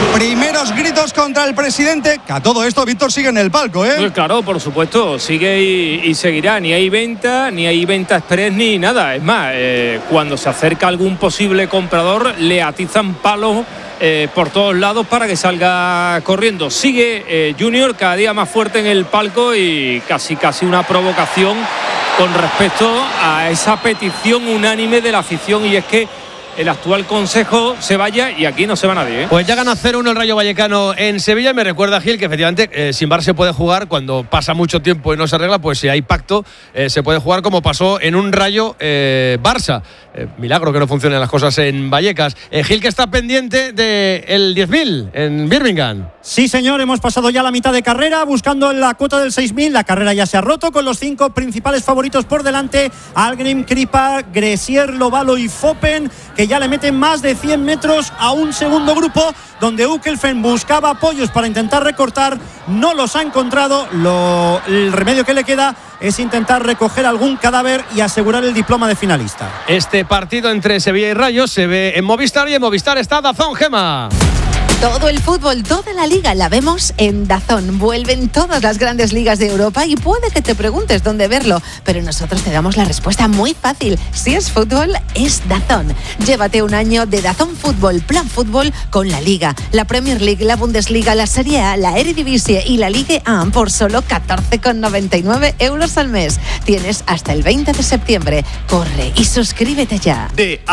Primeros gritos contra el presidente, que a todo esto Víctor sigue en el palco, ¿eh? Pues claro, por supuesto, sigue y seguirá. Ni hay venta express ni nada. Es más, cuando se acerca algún posible comprador, le atizan palos por todos lados para que salga corriendo. Sigue Junior cada día más fuerte en el palco y casi una provocación con respecto a esa petición unánime de la afición, y es que el actual consejo se vaya, y aquí no se va nadie, ¿eh? Pues ya gana 0-1 el Rayo Vallecano en Sevilla. Me recuerda, Gil, que efectivamente sin VAR se puede jugar. Cuando pasa mucho tiempo y no se arregla, pues si hay pacto se puede jugar, como pasó en un Rayo Barça. Milagro que no funcionen las cosas en Vallecas. Gil, que está pendiente del 10.000 en Birmingham. Sí, señor, hemos pasado ya la mitad de carrera buscando la cuota del 6.000. La carrera ya se ha roto con los 5 principales favoritos por delante: Algrim, Kripa, Gresier, Lovalo y Fopen, que ya le meten más de 100 metros a un segundo grupo donde Ukelfen buscaba apoyos para intentar recortar. No los ha encontrado. El remedio que le queda es intentar recoger algún cadáver y asegurar el diploma de finalista. Este partido entre Sevilla y Rayo se ve en Movistar, y en Movistar está DAZN, Gemma. Todo el fútbol, toda la liga la vemos en DAZN. Vuelven todas las grandes ligas de Europa y puede que te preguntes dónde verlo, pero nosotros te damos la respuesta muy fácil. Si es fútbol, es DAZN. Llévate un año de DAZN Fútbol, Plan Fútbol, con la Liga, la Premier League, la Bundesliga, la Serie A, la Eredivisie y la Ligue 1 por solo 14,99 € al mes. Tienes hasta el 20 de septiembre. Corre y suscríbete ya.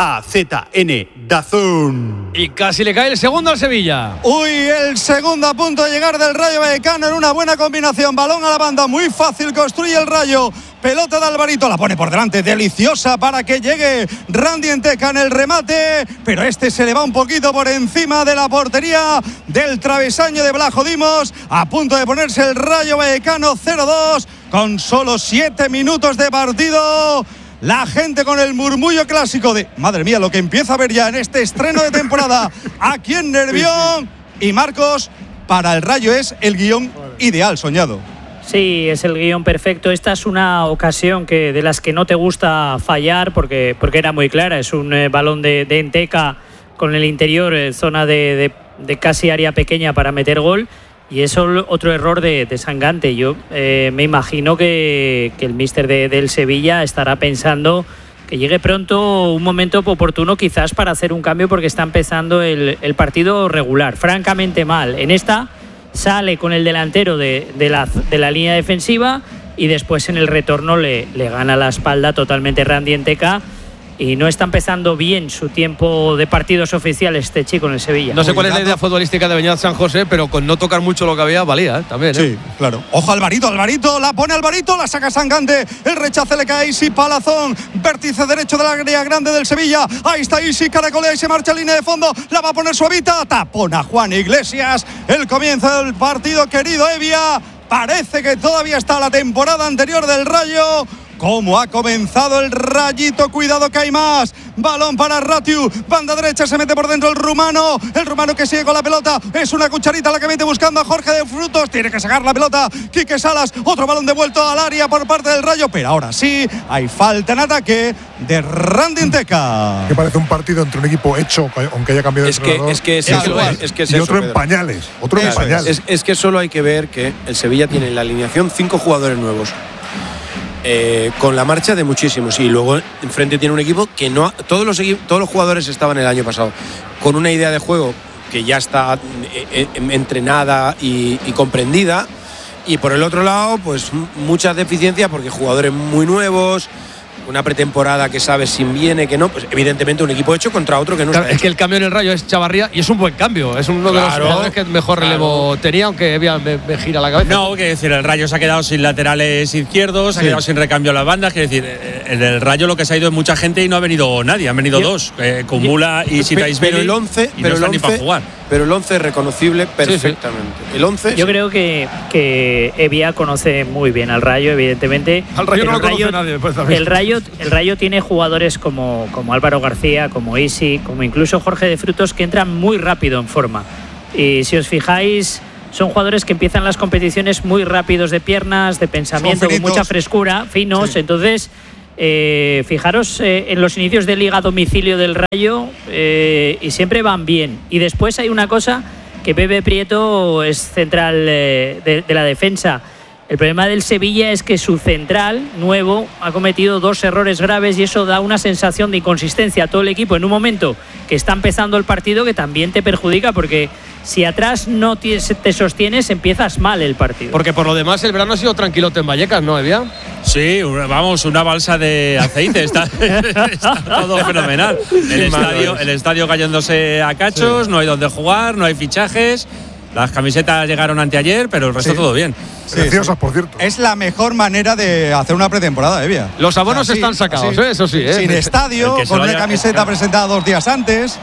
DAZN, DAZN. Y casi le cae el segundo al Sevilla. Uy, el segundo a punto de llegar del Rayo Vallecano en una buena combinación. Balón a la banda, muy fácil, construye el Rayo. Pelota de Alvarito, la pone por delante, deliciosa para que llegue Randy Enteca en el remate, pero este se le va un poquito por encima de la portería del travesaño de Blajo Dimos. A punto de ponerse el Rayo Vallecano 0-2 con solo 7 minutos de partido. La gente con el murmullo clásico de madre mía, lo que empieza a ver ya en este estreno de temporada aquí en Nervión. Y Marcos, para el Rayo es el guión ideal, soñado. Sí, es el guión perfecto. Esta es una ocasión de las que no te gusta fallar porque era muy clara. Es un balón de Enteca con el interior, zona de casi área pequeña para meter gol. Y es otro error de Sangante. Yo me imagino que el míster del Sevilla estará pensando que llegue pronto un momento oportuno quizás para hacer un cambio, porque está empezando el partido regular, francamente mal. En esta sale con el delantero de la línea defensiva y después en el retorno le gana la espalda totalmente Randy Enteca. Y no está empezando bien su tiempo de partidos oficiales este chico en el Sevilla. No sé cuál es la idea futbolística de Beñat San José, pero con no tocar mucho lo que había, valía, también. Sí, claro. Ojo, Alvarito, la pone Alvarito, la saca Sangante, el rechace le cae a Isi Palazón, vértice derecho de la área grande del Sevilla. Ahí está Isi, caracolea y se marcha a línea de fondo, la va a poner suavita, tapona Juan Iglesias. El comienzo del partido, querido Evia. Parece que todavía está la temporada anterior del Rayo. ¿Cómo ha comenzado el Rayito? Cuidado que hay más. Balón para Ratiu. Banda derecha, se mete por dentro el rumano. El rumano que sigue con la pelota. Es una cucharita la que mete buscando a Jorge de Frutos. Tiene que sacar la pelota Quique Salas. Otro balón devuelto al área por parte del Rayo. Pero ahora sí, hay falta en ataque de Randy Enteca. Que parece un partido entre un equipo hecho, aunque haya cambiado de entrenador. Es que y otro en pañales. Otro en pañales. Es que solo hay que ver que el Sevilla tiene en la alineación 5 jugadores nuevos. Con la marcha de muchísimos, y luego enfrente tiene un equipo que no todos los jugadores estaban el año pasado con una idea de juego que ya está entrenada y comprendida, y por el otro lado pues muchas deficiencias porque jugadores muy nuevos, una pretemporada que sabes si viene, que no, pues evidentemente un equipo hecho contra otro que no está es que el cambio en el Rayo es Chavarría y es un buen cambio, es uno de los jugadores que mejor relevo tenía, aunque me gira la cabeza. No, quiere decir, el Rayo se ha quedado sin laterales izquierdos, se ha quedado sin recambio a las bandas, quiere decir, en el Rayo lo que se ha ido es mucha gente y no ha venido nadie, han venido dos, con Bula y Sitaisvili, pero el 11 no están ni para jugar. Pero el 11 es reconocible perfectamente. Sí. El 11 yo creo que Evia conoce muy bien al Rayo, evidentemente. Al Rayo no lo conoce nadie. Pues el Rayo tiene jugadores como Álvaro García, como Isi, como incluso Jorge de Frutos, que entran muy rápido en forma. Y si os fijáis, son jugadores que empiezan las competiciones muy rápidos de piernas, de pensamiento, con mucha frescura, finos. Sí. Entonces, fijaros en los inicios de liga a domicilio del Rayo, y siempre van bien. Y después hay una cosa que Pepe Prieto es central de la defensa. El problema del Sevilla es que su central nuevo ha cometido 2 errores graves y eso da una sensación de inconsistencia a todo el equipo en un momento que está empezando el partido, que también te perjudica, porque si atrás no te sostienes, empiezas mal el partido. Porque por lo demás el verano ha sido tranquilote en Vallecas, ¿no, Evia? Sí, vamos, una balsa de aceite. Está todo fenomenal. El estadio cayéndose a cachos, sí. No hay donde jugar, no hay fichajes. Las camisetas llegaron anteayer, pero el resto todo bien. Preciosas, por cierto. Es la mejor manera de hacer una pretemporada, Evia. Los abonos están sacados, eso sí. Sin estadio, con una camiseta presentada 2 días antes.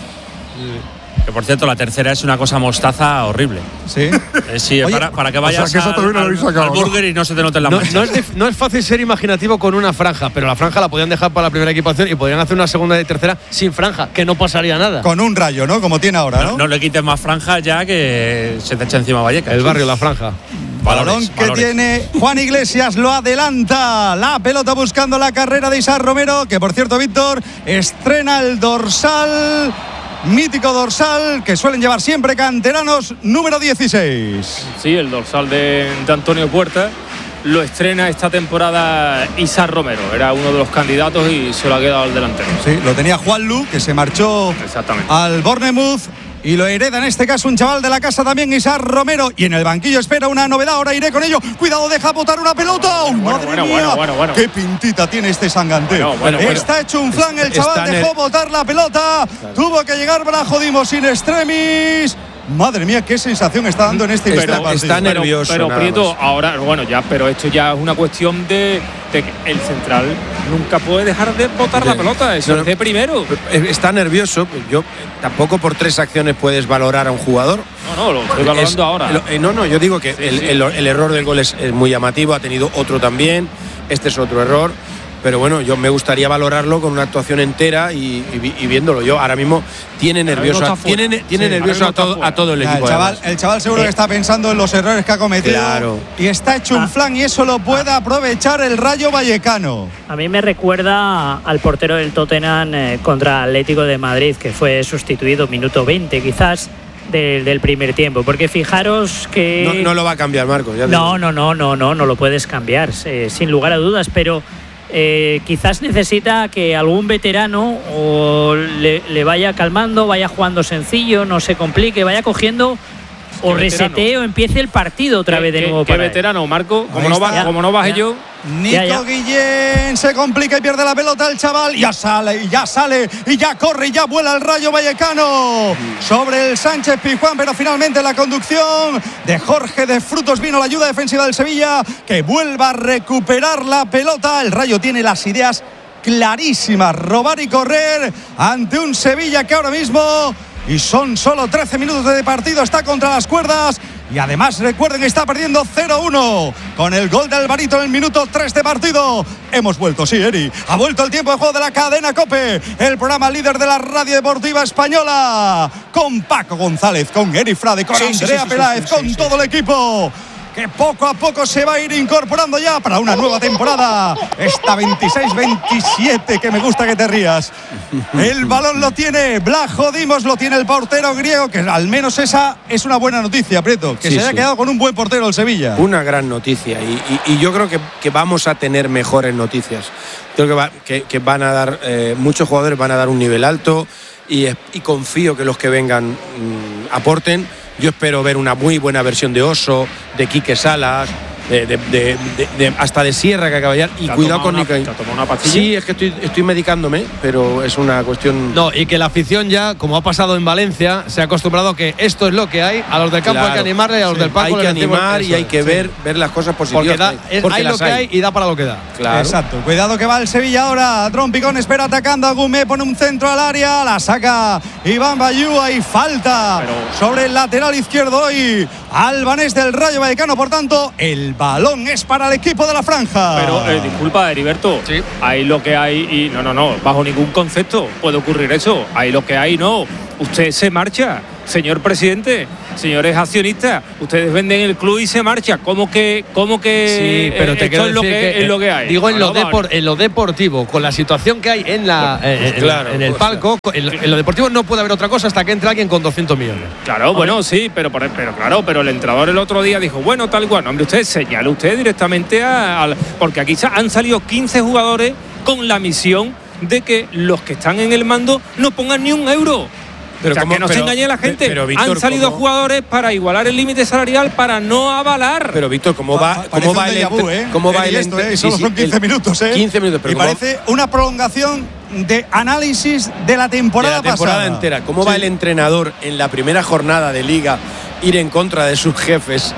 Que por cierto, la tercera es una cosa mostaza horrible. Sí. Sí, oye, para que vayas al burger y no se te noten las manchas. No es fácil ser imaginativo con una franja, pero la franja la podían dejar para la primera equipación y podrían hacer una segunda y tercera sin franja, que no pasaría nada. Con un rayo, ¿no? Como tiene ahora, ¿no? No le quites más franja ya que se te echa encima Vallecas. El barrio, la franja. Balón que tiene Juan Iglesias, lo adelanta. La pelota buscando la carrera de Isaac Romero, que por cierto, Víctor, estrena el dorsal. Mítico dorsal que suelen llevar siempre canteranos, número 16. Sí, el dorsal de Antonio Puerta lo estrena esta temporada Isaac Romero. Era uno de los candidatos y se lo ha quedado al delantero. Sí, lo tenía Juanlu, que se marchó al Bournemouth. Y lo hereda en este caso un chaval de la casa también, Isaac Romero. Y en el banquillo espera una novedad, ahora iré con ello. Cuidado, deja botar una pelota. ¡Oh, madre mía! ¡Qué pintita tiene este Sanganté! Está hecho un flan, el chaval dejó botar la pelota. Claro. Tuvo que llegar Brajo Dimos in extremis. Madre mía, qué sensación está dando en este instante. Está nervioso. Pero Prieto, ahora, pero esto ya es una cuestión de que el central nunca puede dejar de botar la pelota. Eso es de primero. Está nervioso. Yo tampoco por 3 acciones puedes valorar a un jugador. No, lo estoy valorando ahora. Yo digo que el error del gol es muy llamativo. Ha tenido otro también. Este es otro error. Pero bueno, yo me gustaría valorarlo con una actuación entera y viéndolo. Yo ahora mismo tiene nervioso a todo el equipo. El chaval seguro que está pensando en los errores que ha cometido. Claro. Y está hecho un flan y eso lo puede aprovechar el Rayo Vallecano. A mí me recuerda al portero del Tottenham contra Atlético de Madrid, que fue sustituido minuto 20 quizás del primer tiempo, porque fijaros que no lo va a cambiar, Marcos. No lo puedes cambiar, sin lugar a dudas, pero quizás necesita que algún veterano o le vaya calmando, vaya jugando sencillo, no se complique, vaya cogiendo o resetee o empiece el partido otra vez de nuevo. ¿Qué veterano, Marco? Como no baje yo. Nico Guillén se complica y pierde la pelota el chaval. Ya sale, y ya corre, y ya vuela el Rayo Vallecano sobre el Sánchez Pizjuán, pero finalmente la conducción de Jorge de Frutos vino la ayuda defensiva del Sevilla, que vuelva a recuperar la pelota. El Rayo tiene las ideas clarísimas, robar y correr ante un Sevilla que ahora mismo, y son solo 13 minutos de partido, está contra las cuerdas. Y además, recuerden, está perdiendo 0-1 con el gol de Alvarito en el minuto 3 de partido. Hemos vuelto, sí, Eri. Ha vuelto el tiempo de juego de la cadena COPE, el programa líder de la radio deportiva española. Con Paco González, con Eri Frade, con Andrea Peláez, con todo el equipo, que poco a poco se va a ir incorporando ya para una nueva temporada. Esta 26-27, que me gusta que te rías. El balón lo tiene Blajo Dimos, lo tiene el portero griego, que al menos esa es una buena noticia, Prieto, que se haya quedado con un buen portero el Sevilla. Una gran noticia, y yo creo que vamos a tener mejores noticias. Creo que van a dar, muchos jugadores van a dar un nivel alto, y confío que los que vengan aporten. Yo espero ver una muy buena versión de Oso, de Quique Salas, hasta de Sierra, que acaba de llegar. Y cuidado con Nico. Sí, es que estoy medicándome, pero es una cuestión. No, y que la afición ya, como ha pasado en Valencia, se ha acostumbrado a que esto es lo que hay. A los del campo hay que animarle, y a los del palco hay que animar, y hay que ver las cosas positivas. Porque hay lo que hay y da para lo que da. Claro. Exacto. Cuidado que va el Sevilla ahora. Trompicón espera atacando a Gumé, pone un centro al área, la saca Iván Bayú, hay falta sobre el lateral izquierdo y albanés del Rayo Vallecano. Por tanto, el balón es para el equipo de la franja. Pero disculpa, Heriberto, hay lo que hay y no, bajo ningún concepto puede ocurrir eso. Hay lo que hay, no. usted se marcha, señor presidente, señores accionistas, ustedes venden el club y se marcha. ¿Cómo que sí, pero te esto es lo que hay? Digo, en lo deportivo, con la situación que hay en el palco, en lo deportivo no puede haber otra cosa hasta que entre alguien con 200 millones. Claro, bueno, sí, pero el entrenador el otro día dijo, bueno, tal cual. Hombre, usted señala directamente porque aquí han salido 15 jugadores con la misión de que los que están en el mando no pongan ni un euro. Pero que no se engañe la gente. Pero, Víctor, han salido jugadores para igualar el límite salarial para no avalar. Pero Víctor, ¿cómo va el entrenador? Solo son 15 minutos, 15 minutos, pero y parece una prolongación de análisis de la temporada pasada entera. ¿Cómo va el entrenador en la primera jornada de Liga ir en contra de sus jefes?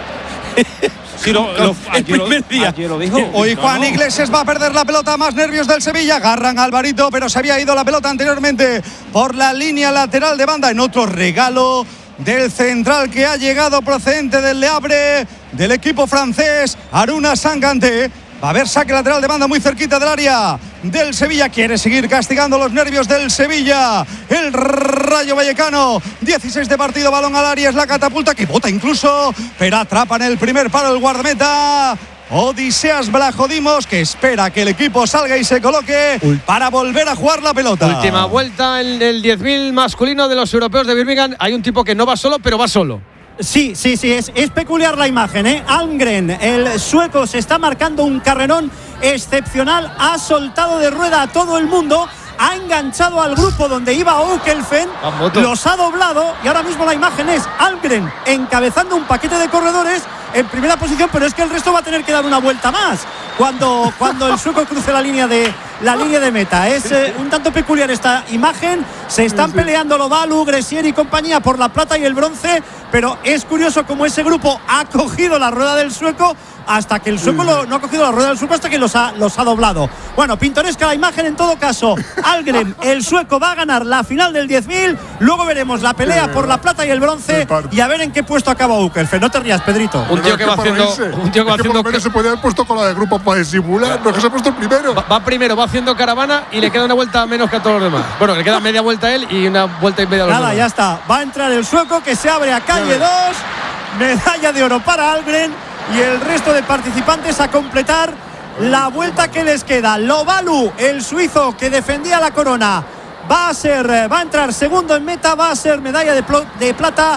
Sí, el primer día. Lo dijo. Hoy Juan Iglesias va a perder la pelota, más nervios del Sevilla. Agarran a Alvarito, pero se había ido la pelota anteriormente por la línea lateral de banda en otro regalo del central que ha llegado procedente del Le Havre, del equipo francés, Aruna Sangante. Va a haber saque lateral de banda muy cerquita del área del Sevilla. Quiere seguir castigando los nervios del Sevilla. El Rayo Vallecano. 16 de partido, balón al área. Es la catapulta que bota incluso, pero atrapa en el primer palo el guardameta Odiseas Vlachodimos, que espera que el equipo salga y se coloque para volver a jugar la pelota. Última vuelta en el 10.000 masculino de los europeos de Birmingham. Hay un tipo que no va solo, pero va solo. Sí, es peculiar la imagen, ¿eh? Almgren, el sueco, se está marcando un carrerón excepcional, ha soltado de rueda a todo el mundo, ha enganchado al grupo donde iba Okelfen, los ha doblado y ahora mismo la imagen es Almgren encabezando un paquete de corredores en primera posición, pero es que el resto va a tener que dar una vuelta más cuando el sueco cruce la línea de meta. Es un tanto peculiar esta imagen. Se están peleando Lobalu, Gressier y compañía por la plata y el bronce, pero es curioso cómo ese grupo ha cogido la rueda del sueco hasta que el sueco no ha cogido la rueda del sueco hasta que los ha doblado. Bueno, pintoresca la imagen en todo caso. Almgren, el sueco, va a ganar la final del 10.000. Luego veremos la pelea por la plata y el bronce y a ver en qué puesto acaba Okelfen. No te rías, Pedrito. Un tío que va haciendo se podía haber puesto con la de grupo para disimular, no, que se ha puesto el primero. Va primero, va haciendo caravana y le queda una vuelta menos que a todos los demás. Bueno, le queda media vuelta a él y una vuelta y media a los demás. Nada, ya está. Va a entrar el sueco que se abre a calle 2. Medalla de oro para Almgren y el resto de participantes a completar la vuelta que les queda. Lobalu, el suizo que defendía la corona, va a entrar segundo en meta, va a ser medalla de plata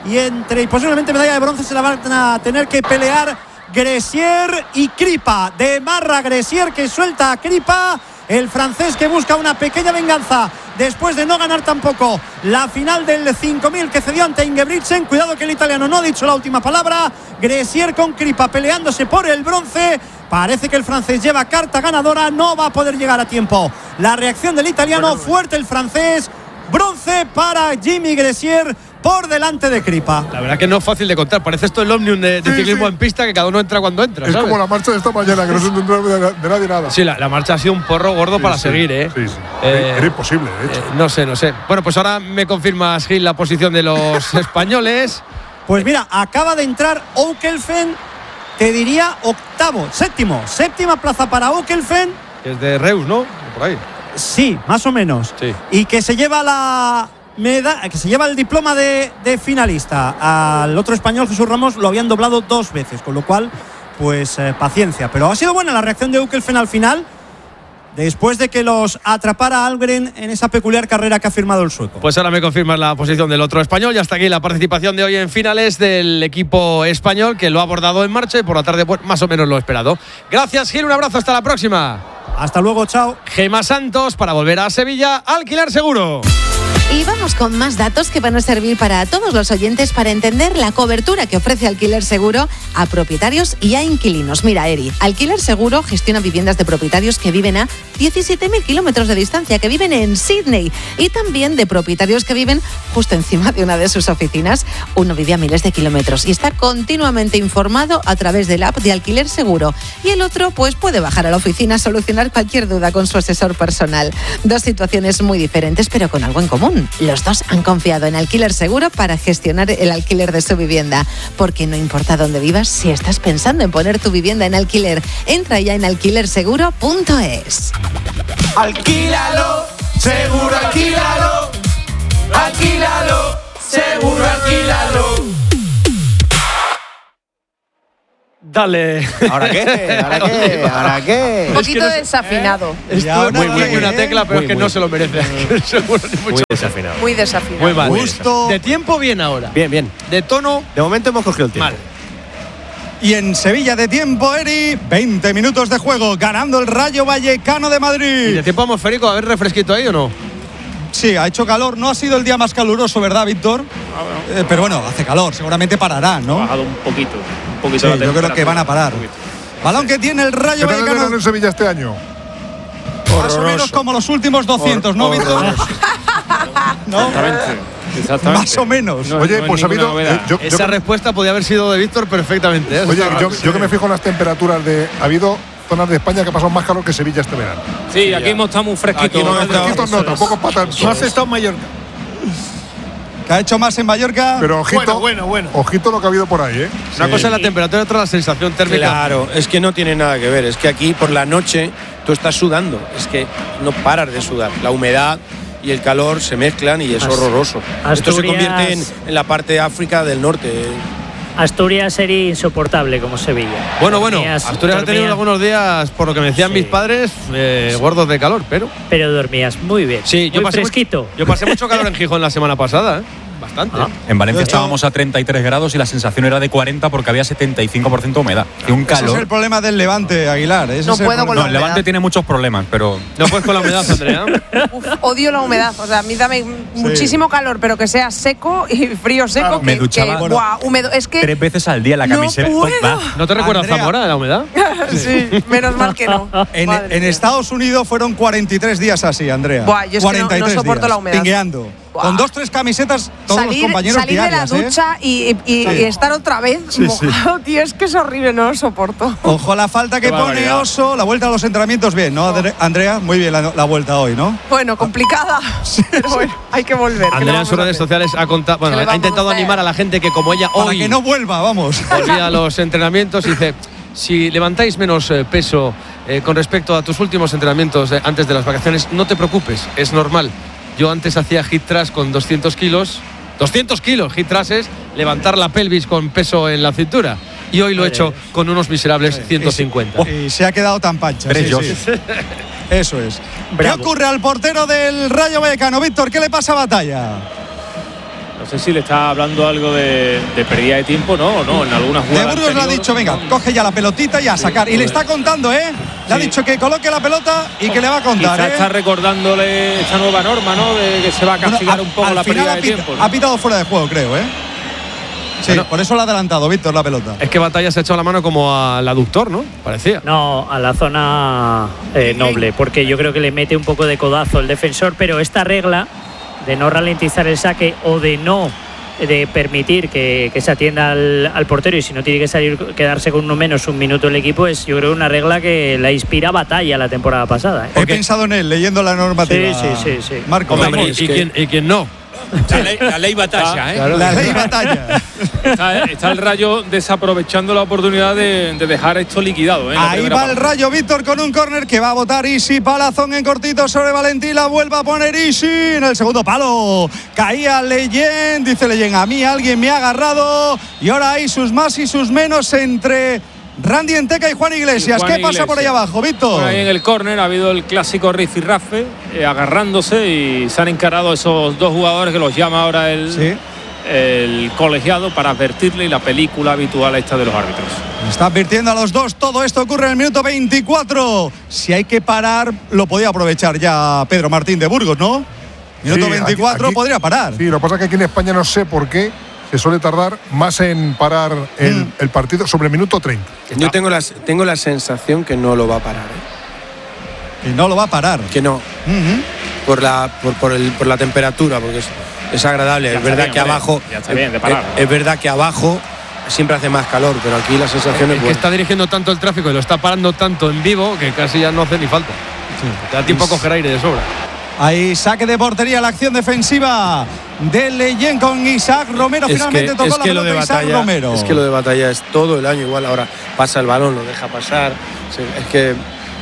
y posiblemente medalla de bronce se la van a tener que pelear Gressier y Kripa. De marra Gressier, que suelta a Kripa, el francés que busca una pequeña venganza después de no ganar tampoco la final del 5000 que cedió ante Ingebrigtsen. Cuidado que el italiano no ha dicho la última palabra. Gressier con Kripa peleándose por el bronce. Parece que el francés lleva carta ganadora, no va a poder llegar a tiempo. La reacción del italiano, fuerte el francés. Bronce para Jimmy Gressier por delante de Kripa. La verdad que no es fácil de contar. Parece esto el Omnium de ciclismo en pista, que cada uno entra cuando entra. Es como la marcha de esta mañana, que no se entendió de nadie nada. Sí, la marcha ha sido un porro gordo para seguir, ¿eh? Sí. Era imposible, de hecho. No sé. Bueno, pues ahora me confirmas, Gil, la posición de los españoles. Pues mira, acaba de entrar Okelfen, te diría séptima plaza para Okelfen. Es de Reus, ¿no? Por ahí. Sí, más o menos. Sí. Y que se lleva que se lleva el diploma de finalista. Al otro español, Jesús Ramos, lo habían doblado 2 veces, con lo cual, pues paciencia. Pero ha sido buena la reacción de Okelfen al final, después de que los atrapara Almgren en esa peculiar carrera que ha firmado el sueco. Pues ahora me confirmas la posición del otro español. Y hasta aquí la participación de hoy en finales del equipo español, que lo ha abordado en marcha y por la tarde pues, más o menos lo esperado. Gracias, Gil, un abrazo, hasta la próxima. Hasta luego, chao. Gema Santos, para volver a Sevilla, Alquiler Seguro. Y vamos con más datos que van a servir para todos los oyentes para entender la cobertura que ofrece Alquiler Seguro a propietarios y a inquilinos. Mira, Eri, Alquiler Seguro gestiona viviendas de propietarios que viven a 17.000 kilómetros de distancia, que viven en Sydney, y también de propietarios que viven justo encima de una de sus oficinas. Uno vive a miles de kilómetros y está continuamente informado a través del app de Alquiler Seguro. Y el otro, pues puede bajar a la oficina a solucionar cualquier duda con su asesor personal. 2 situaciones muy diferentes, pero con algo en común. Los 2 han confiado en Alquiler Seguro para gestionar el alquiler de su vivienda. Porque no importa dónde vivas, si estás pensando en poner tu vivienda en alquiler, entra ya en alquilerseguro.es. Alquílalo, seguro alquílalo. Alquílalo, seguro alquílalo. Dale. ¿Ahora qué? ¿Ahora qué? ¿Ahora qué? Un poquito desafinado. Esto muy muy una tecla, pero es que no se lo merece. Seguro, ni mucho. Muy desafinado. Muy desafinado. Muy mal. Justo. De tiempo, bien ahora. Bien, bien. De tono, De momento hemos cogido el tiempo. mal. Y en Sevilla de tiempo, Eri, 20 minutos de juego, ganando el Rayo Vallecano de ¿Y Madrid. de tiempo atmosférico, a ver refresquito ahí o no? Sí, ha hecho calor. No ha sido el día más caluroso, ¿verdad, Víctor? Pero bueno, hace calor. Seguramente parará, Ha ¿no? bajado un poquito Sí, la yo creo que temperatura. van a parar. Balón que tiene el Rayo ¿Qué tal el verano Vallecano. en Sevilla este año? Más o menos como los últimos 200, ¿no, Víctor? ¿No? Exactamente. Más o menos. No, Oye, no pues es ha habido. ninguna novedad. Esa respuesta podía haber sido de Víctor perfectamente. ¿eh? Oye, yo que me fijo en las temperaturas ha habido zonas de España que ha pasado más calor que Sevilla este verano. Sí, aquí hemos estado muy fresquitos. No, fresquitos no, tampoco para tanto. Has estado en Mallorca. Que ha hecho más en Mallorca. Pero ojito, Bueno. ojito lo que ha habido por ahí, ¿eh? Una cosa es la temperatura y otra la sensación térmica. Claro, es que no tiene nada que ver. Es que aquí por la noche tú estás sudando. Es que no paras de sudar. La humedad y el calor se mezclan y es horroroso. Esto se convierte en la parte de África del norte. Asturias sería insoportable como Sevilla. Bueno, Dormías- Asturias ha tenido dormías- algunos días, por lo que me decían mis padres, gordos de calor, pero. Pero dormías muy bien. Sí, muy fresquito. Yo pasé mucho calor en Gijón la semana pasada, ¿eh? Bastante. En Valencia Yo he estado- estábamos a 33 grados y la sensación era de 40 porque había 75% de humedad. Y un Ese es calor. el problema del Levante, Aguilar. Ese No es el puedo con problema. No, el Levante tiene muchos problemas, pero No puedes con la humedad, Andrea. Uf, odio la humedad. O sea, a mí dame muchísimo calor, pero que sea seco y frío seco. Claro, me duchaba buah, húmedo. Es que 3 veces al día la no camiseta. puedo. Va. ¿No te recuerda Andrea. Zamora de la humedad? sí, menos mal que no. En Madre mía. Estados Unidos fueron 43 días así, Andrea. Buah, yo es que no soporto días, la humedad. pingueando. Buah. Con 2-3 camisetas, todos los compañeros salir diarias, de la ¿eh? ducha y estar otra vez Sí, sí. mojado, tío, es que es horrible, no lo soporto. Ojo a la falta que Qué pone barbaridad. Oso. La vuelta a los entrenamientos, bien, ¿no, Andrea? Muy bien la vuelta hoy, ¿no? Bueno, complicada, pero bueno, hay que volver. ¿qué le Andrea en vamos sus a redes hacer? sociales ha contado, bueno, ¿Qué le ha vamos intentado a hacer? animar a la gente que como ella Para hoy que no vuelva, vamos. volvía a los entrenamientos y dice, si levantáis menos peso con respecto a tus últimos entrenamientos antes de las vacaciones, no te preocupes, es normal. Yo antes hacía hit thrust con 200 kilos. 200 kilos, hit thrust es levantar la pelvis con peso en la cintura. Y hoy lo he hecho con unos miserables 150. Y se ha quedado tan pancha. Tres sí, sí. Eso es. Bravo. ¿Qué ocurre al portero del Rayo Vallecano? Víctor, ¿qué le pasa a Batalla? No sé si le está hablando algo de pérdida de tiempo, ¿no? O no, en algunas De jugadas. Burgos le ha dicho, venga, coge ya la pelotita y a sacar. Y le está contando, ¿eh? Le ha dicho que coloque la pelota y que le va a contar, Quizá ¿eh? está recordándole esta nueva norma, ¿no? De que se va a castigar un poco al la final pérdida de tiempo. ¿no? ha pitado fuera de juego, creo, ¿eh? Sí, Bueno. por eso lo ha adelantado, Víctor, la pelota. Es que Batalla se ha echado la mano como al aductor, ¿no? Parecía. No, a la zona noble, porque yo creo que le mete un poco de codazo el defensor, pero esta regla de no ralentizar el saque o de no de permitir que se atienda al portero y si no tiene que salir, quedarse con uno menos un minuto el equipo, es yo creo una regla que la inspira Batalla la temporada pasada. He pensado en él, leyendo la normativa. Sí. Marco, Hombre, vamos. ¿y quién no? La ley batalla, ¿eh? La ley Batalla. Está el Rayo desaprovechando la oportunidad de dejar esto liquidado. ¿eh? Ahí va el Rayo, Víctor, con un córner que va a botar Isi. Palazón en cortito sobre Valentín. La vuelve a poner Isi en el segundo palo. Caía Leyen. Dice Leyen, a mí alguien me ha agarrado. Y ahora hay sus más y sus menos entre Randy Enteca y Juan Iglesias. Juan ¿Qué pasa por ahí Iglesias. abajo, Víctor? Ahí en el córner ha habido el clásico rifirrafe agarrándose y se han encarado esos dos jugadores que los llama ahora el colegiado para advertirle y la película habitual esta de los árbitros. Está advirtiendo a los dos. Todo esto ocurre en el minuto 24. Si hay que parar, lo podía aprovechar ya Pedro Martín de Burgos, ¿no? Minuto Sí, 24 aquí- podría parar. Sí, lo que pasa es que aquí en España no sé por qué se suele tardar más en parar el partido sobre el minuto 30. Yo tengo la sensación que no lo va a parar. ¿eh? Que no lo va a parar. Que no. Por la temperatura, porque es agradable. Ya Es está verdad bien, que hombre. abajo. Ya está bien de parar. Es verdad que abajo siempre hace más calor, pero aquí la sensación es Es que buena. está dirigiendo tanto el tráfico y lo está parando tanto en vivo que casi ya no hace ni falta. Te da tiempo a coger aire de sobra. Ahí saque de portería, la acción defensiva de Leyen con Isaac Romero. Finalmente tocó la pelota Isaac Romero. Es que lo de Batalla es todo el año igual. Ahora pasa el balón, lo deja pasar. Es que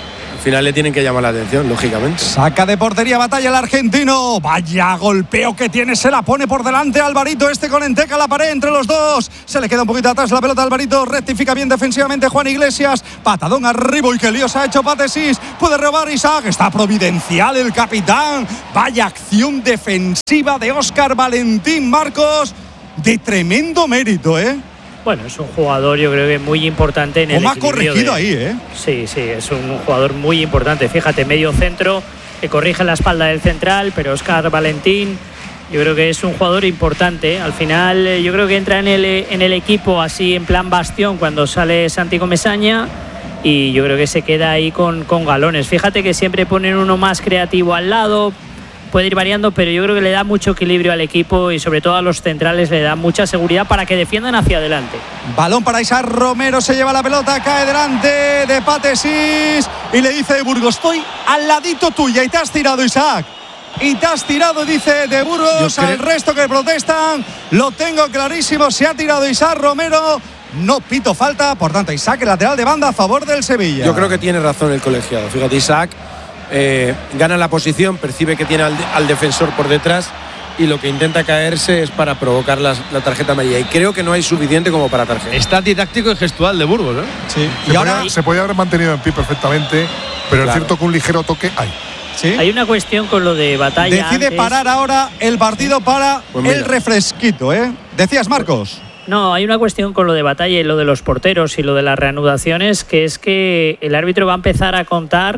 final le tienen que llamar la atención, lógicamente. Saca de portería, batalla el argentino. Vaya golpeo que tiene, se la pone por delante Alvarito, con Enteca, la pared entre los dos. Se le queda un poquito atrás la pelota a Alvarito, rectifica bien defensivamente Juan Iglesias. Patadón arriba y qué lío se ha hecho Patesís. Puede robar Isaac, está providencial el capitán. Vaya acción defensiva de Óscar Valentín Marcos, de tremendo mérito, Bueno, es un jugador, yo creo que muy importante en el equilibrio. ¿Cómo ha corregido ahí, Sí, es un jugador muy importante. Fíjate, medio centro, que corrige la espalda del central, pero Óscar Valentín, yo creo que es un jugador importante. Al final, yo creo que entra en el equipo así en plan bastión cuando sale Santi Comesaña, y yo creo que se queda ahí con galones. Fíjate que siempre ponen uno más creativo al lado. Puede ir variando, pero yo creo que le da mucho equilibrio al equipo y sobre todo a los centrales le da mucha seguridad para que defiendan hacia adelante. Balón para Isaac Romero, se lleva la pelota, cae delante de Patesís y le dice de Burgos: estoy al ladito tuya, y te has tirado, Isaac. Y te has tirado, dice de Burgos. Al resto que protestan, lo tengo clarísimo, se ha tirado Isaac Romero. No pito falta, por tanto Isaac, el lateral de banda a favor del Sevilla. Yo creo que tiene razón el colegiado. Fíjate, Isaac gana la posición, percibe que tiene al defensor por detrás y lo que intenta caerse es para provocar la tarjeta amarilla, y creo que no hay suficiente como para tarjeta. Está didáctico y gestual de Burgos, Sí. Se podía haber mantenido en pie perfectamente, pero es cierto que un ligero toque hay. ¿Sí? Hay una cuestión con lo de batalla. Decide antes. Parar ahora el partido para el refresquito, Decías, Marcos. No, hay una cuestión con lo de batalla y lo de los porteros y lo de las reanudaciones, que es que el árbitro va a empezar a contar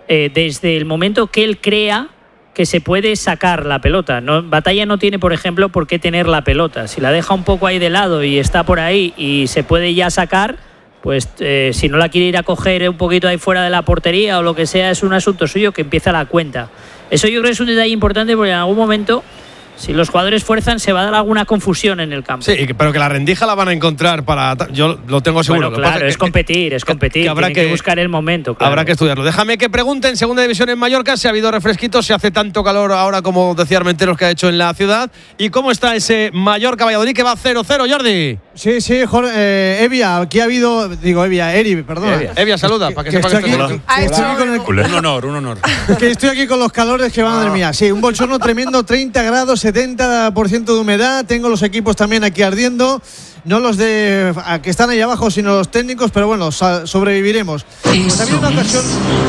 desde el momento que él crea que se puede sacar la pelota. Batalla no tiene, por ejemplo, por qué tener la pelota. Si la deja un poco ahí de lado y está por ahí y se puede ya sacar, pues si no la quiere ir a coger un poquito ahí fuera de la portería o lo que sea, es un asunto suyo, que empieza la cuenta. Eso yo creo que es un detalle importante, porque en algún momento, si los jugadores fuerzan, se va a dar alguna confusión en el campo. Sí, pero que la rendija la van a encontrar para... Yo lo tengo seguro. Bueno, claro, es competir. Que habrá que buscar el momento. Claro. Habrá que estudiarlo. Déjame que pregunte en segunda división en Mallorca si ha habido refresquitos, si hace tanto calor ahora como decía Armenteros que ha hecho en la ciudad, y cómo está ese Mallorca-Valladolid que va 0-0, Jordi. Sí, Jorge, Evia, aquí ha habido... Eri, perdona. Evia, saluda, para que sepa que estoy aquí. Un honor. Que estoy aquí con los calores que van, madre mía. Sí, un bochorno tremendo, 30 grados, 70% de humedad. Tengo los equipos también aquí ardiendo. No los que están ahí abajo, sino los técnicos, pero bueno, sobreviviremos. Pues había una ocasión...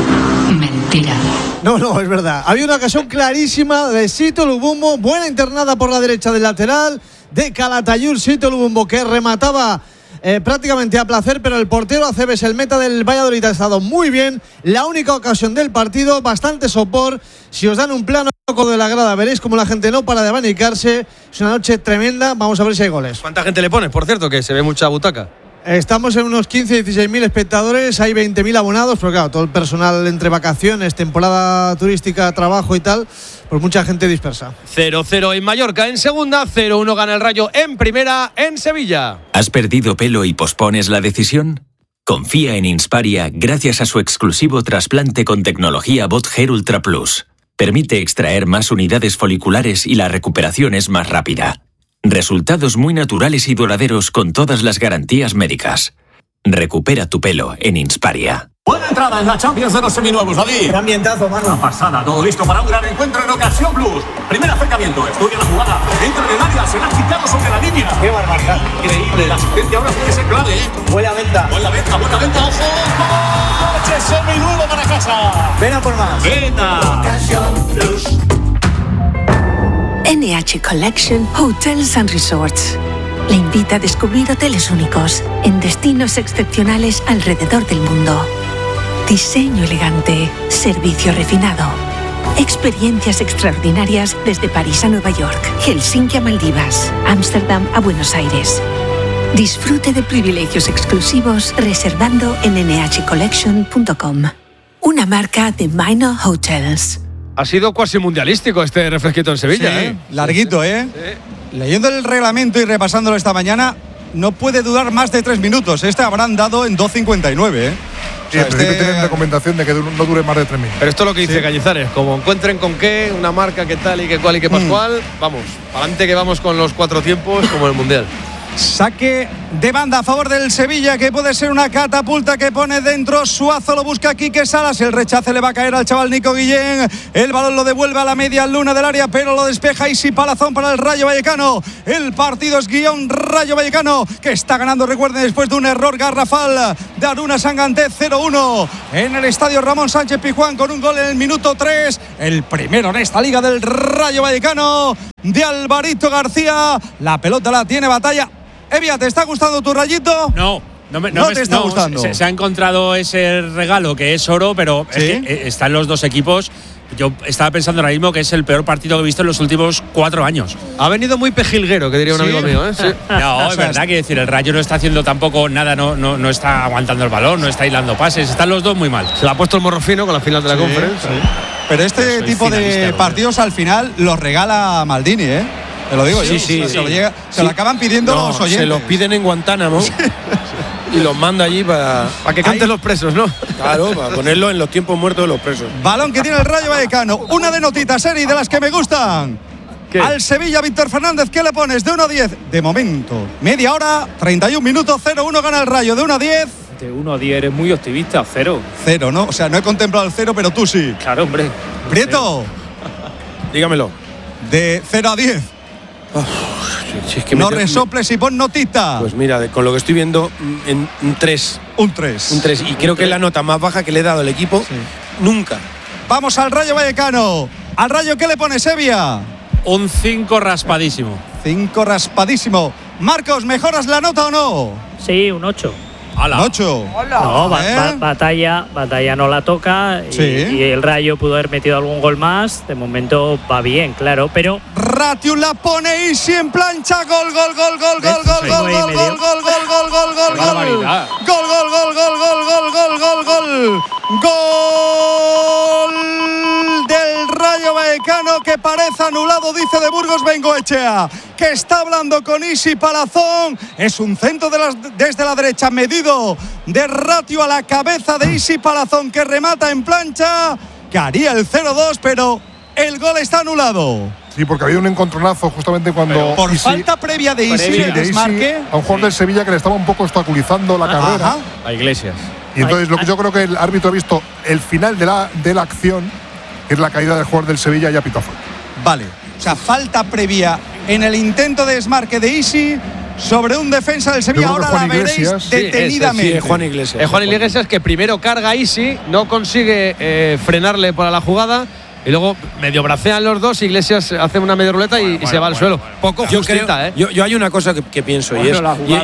Mentira. No, es verdad. Había una ocasión clarísima de Sito Lubumbo, buena internada por la derecha del lateral de Calatayud. Sito Lubumbo, que remataba prácticamente a placer, pero el portero Aceves, el meta del Valladolid, ha estado muy bien. La única ocasión del partido, bastante sopor. Si os dan un plano de la grada, veréis como la gente no para de abanicarse. Es una noche tremenda. Vamos a ver si hay goles. ¿Cuánta gente le pones? Por cierto, que se ve mucha butaca. Estamos en unos 15-16.000 espectadores, hay 20.000 abonados, pero claro, todo el personal entre vacaciones, temporada turística, trabajo y tal, pues mucha gente dispersa. 0-0 en Mallorca en segunda, 0-1 gana el Rayo en primera en Sevilla. ¿Has perdido pelo y pospones la decisión? Confía en Insparia gracias a su exclusivo trasplante con tecnología BotHair Ultra Plus. Permite extraer más unidades foliculares y la recuperación es más rápida. Resultados muy naturales y duraderos con todas las garantías médicas. Recupera tu pelo en Insparia. Buena entrada en la Champions de los seminuevos, David. Qué ambientazo, mano. Una pasada, todo listo para un gran encuentro en Ocasión Plus. Primer acercamiento, estudia la jugada. Entra en el área, se la ha quitado sobre la línea. Qué barbaridad. Increíble, la asistencia ahora tiene que ser clave. Buena venta. Buena venta, ojo. ¡Coche seminuevo para casa! Ven a por más. Venta. Ocasión Plus. NH Collection Hotels and Resorts le invita a descubrir hoteles únicos en destinos excepcionales alrededor del mundo. Diseño elegante, servicio refinado, experiencias extraordinarias desde París a Nueva York, Helsinki a Maldivas, Ámsterdam a Buenos Aires. Disfrute de privilegios exclusivos reservando en nhcollection.com. Una marca de Minor Hotels. Ha sido cuasi mundialístico este refresquito en Sevilla, sí, larguito, Sí. Leyendo el reglamento y repasándolo esta mañana, no puede durar más de 3 minutos. Habrán dado en 2.59, Sí, en principio tienen recomendación de que no dure más de 3 minutos. Pero esto es lo que dice Cañizares, como encuentren con qué, una marca que tal y que cual y que pascual, vamos, para adelante que vamos con los 4 tiempos como el mundial. Saque de banda a favor del Sevilla, que puede ser una catapulta que pone dentro. Suazo lo busca Quique Salas, el rechace le va a caer al chaval Nico Guillén, el balón lo devuelve a la media luna del área, pero lo despeja Isi Palazón para el Rayo Vallecano. El partido es guión Rayo Vallecano, que está ganando, recuerden, después de un error garrafal de Aruna Sanganté, 0-1 en el estadio Ramón Sánchez Pizjuán, con un gol en el minuto 3, el primero en esta liga del Rayo Vallecano, de Alvarito García. La pelota la tiene Batalla. Evia, ¿te está gustando tu Rayito? No te está gustando. Se ha encontrado ese regalo que es oro, pero ¿sí? Es que están los dos equipos. Yo estaba pensando ahora mismo que es el peor partido que he visto en los últimos 4 años. Ha venido muy pejilguero, que diría un amigo mío, ¿eh? Sí. No, es verdad que decir, el Rayo no está haciendo tampoco nada, no está aguantando el balón, no está hilando pases, están los dos muy mal. Se le ha puesto el morro fino con la final de la conferencia. Sí. Pero este tipo de partidos al final los regala Maldini, ¿eh? Te lo digo yo. Se lo acaban pidiendo los oyentes. Se los piden en Guantánamo y los manda allí para que canten los presos, ¿no? Claro, para ponerlo en los tiempos muertos de los presos. Balón que tiene el Rayo Vallecano. Una de notitas, Eri, de las que me gustan. ¿Qué? Al Sevilla, Víctor Fernández, ¿qué le pones? De 1 a 10. De momento, media hora, 31 minutos, 0-1 gana el Rayo. De 1 a 10. De 1 a 10 eres muy optimista, 0. 0, ¿no? O sea, no he contemplado el 0, pero tú sí. Claro, hombre. Prieto. Dígamelo. De 0 a 10. Es que no resoples y pon notita. Pues mira, con lo que estoy viendo, en un 3. Un 3. Un 3. Y creo que es la nota más baja que le he dado al equipo nunca. Vamos al Rayo Vallecano. ¿Al Rayo qué le pones, Evia? Un 5 raspadísimo. 5 raspadísimo. Marcos, ¿mejoras la nota o no? Sí, un 8. ¿Un 8? No, Batalla no la toca y el Rayo pudo haber metido algún gol más. De momento va bien, claro, pero Ratiu la pone Isi en plancha. Gol. Gol del Rayo Vallecano, que parece anulado, dice de Burgos Bengoechea, que está hablando con Isi Palazón. Es un centro desde la derecha, medido de Ratiu a la cabeza de Isi Palazón, que remata en plancha, que haría el 0-2, pero el gol está anulado. Sí, porque había un encontronazo justamente cuando… Pero por falta previa de Isi, desmarque. A un jugador del Sevilla que le estaba un poco obstaculizando la carrera. A Iglesias. Y entonces lo que yo creo que el árbitro ha visto el final de la acción, que es la caída del jugador del Sevilla, y ha pitado fuera. Vale, o sea, falta previa en el intento de desmarque de Isi sobre un defensa del Sevilla. Ahora la veréis detenidamente. Juan Iglesias. Juan Iglesias, que primero carga a Isi, no consigue frenarle para la jugada, y luego medio bracean los dos. Iglesias hace una media ruleta y se va al suelo. Poco justita, ¿eh? Yo hay una cosa que pienso, y es…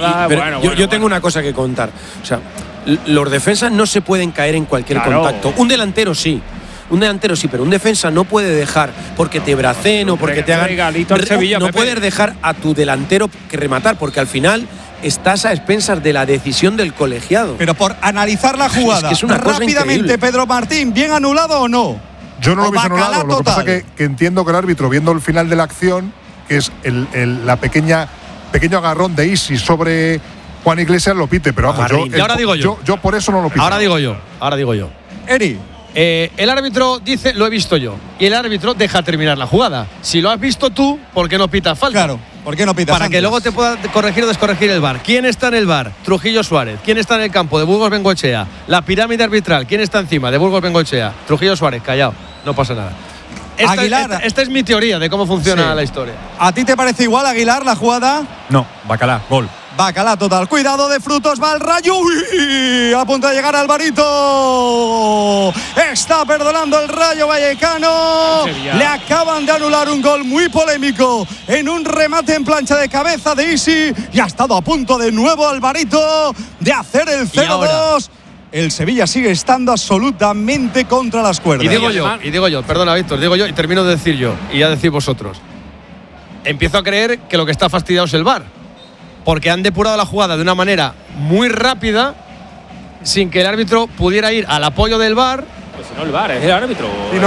Yo tengo una cosa que contar. O sea, los defensas no se pueden caer en cualquier contacto. Un delantero sí, pero un defensa no puede dejar porque te bracen o porque te hagan… No puedes dejar a tu delantero que rematar, porque al final estás a expensas de la decisión del colegiado. Pero por analizar la jugada, es una cosa rápidamente, increíble. Pedro Martín, ¿bien anulado o no? Yo no lo hubiese anulado. Lo que pasa es que entiendo que el árbitro, viendo el final de la acción, que es la pequeño agarrón de Isi sobre Juan Iglesias, lo pite, pero vamos, yo por eso no lo pito. Ahora digo yo. Eri. El árbitro dice, lo he visto yo, y el árbitro deja terminar la jugada. Si lo has visto tú, ¿por qué no pitas falta? Claro, ¿por qué no pitas Para que luego te pueda corregir o descorregir el VAR. ¿Quién está en el VAR? Trujillo Suárez. ¿Quién está en el campo? De Burgos Bengoechea. La pirámide arbitral. ¿Quién está encima? De Burgos Bengoechea. Trujillo Suárez, callado, no pasa nada. Esta es mi teoría de cómo funciona la historia. ¿A ti te parece igual, Aguilar, la jugada? No, Bacalá, gol. Bacalá total. Cuidado de Frutos, va al Rayo. Uy, a punto de llegar Alvarito. Está perdonando el Rayo Vallecano. Le acaban de anular un gol muy polémico en un remate en plancha de cabeza de Isi. Y ha estado a punto de nuevo Alvarito de hacer el 0-2. El Sevilla sigue estando absolutamente contra las cuerdas. Y digo yo, perdona, Víctor, y termino de decir yo, y ya decís vosotros. Empiezo a creer que lo que está fastidiado es el VAR. Porque han depurado la jugada de una manera muy rápida, sin que el árbitro pudiera ir al apoyo del VAR. Pues si no el VAR, es el árbitro. Sí,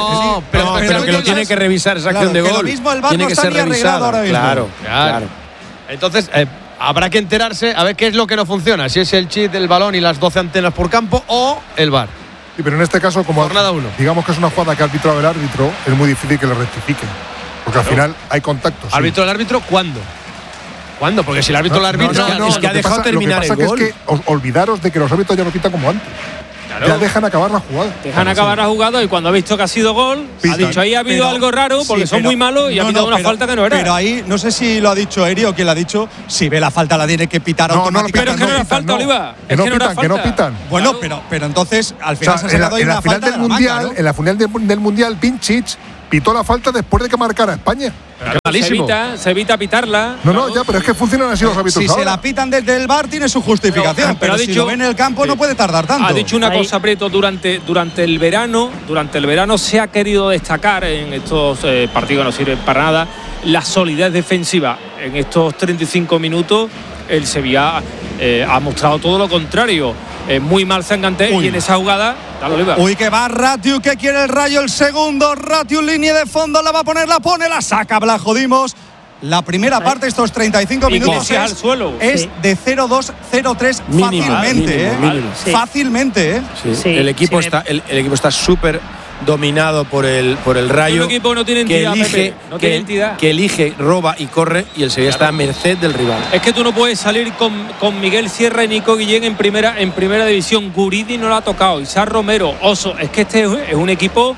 pero que lo tiene que revisar esa acción de gol. Lo mismo el VAR tiene no que está ser ni arreglado ahora mismo. Claro. Entonces, habrá que enterarse a ver qué es lo que no funciona. Si es el chip del balón y las 12 antenas por campo o el VAR. Sí, pero en este caso, como digamos que es una jugada que ha arbitrado el árbitro, es muy difícil que lo rectifiquen. Porque al final hay contactos. ¿Árbitro el árbitro cuándo? ¿Cuándo? Porque si el árbitro lo arbitra, es que ha dejado terminar el gol. Es que olvidaros de que los árbitros ya no pitan como antes. Claro. Ya dejan acabar la jugada. Dejan acabar la jugada y cuando ha visto que ha sido gol, ha dicho ahí ha habido algo raro porque son muy malos y ha pitado una falta que no era. Pero ahí, no sé si lo ha dicho Eri o quién lo ha dicho, si ve la falta la tiene que pitar automáticamente. Pero es que no era falta, Oliva. Que no pitan. Bueno, pero entonces al final se ha sacado ahí una falta en la final del Mundial, Pincic pitó la falta después de que marcara España. Se evita pitarla. No, ya, pero es que funcionan así los árbitros. Si se la pitan desde el VAR tiene su justificación, pero si lo ve en el campo no puede tardar tanto. Ha dicho una cosa, Prieto, durante el verano se ha querido destacar en estos partidos que no sirven para nada la solidez defensiva. En estos 35 minutos el Sevilla ha mostrado todo lo contrario. Muy mal Sanganté y en esa jugada. Uy, que va Ratiu, que quiere el Rayo, el segundo. Ratiu, línea de fondo, la va a poner, la pone, la saca Blajo Dimos. La primera parte, estos 35 minutos es de 0-2, 0-3 fácilmente. Fácilmente, Sí. El equipo está súper dominado por el Rayo. El equipo no tiene entidad, que elige, roba y corre, y el Sevilla está a merced del rival. Es que tú no puedes salir con Miguel Sierra y Nico Guillén en primera división. Guridi no lo ha tocado, Isaac Romero, Oso. Es que este es un equipo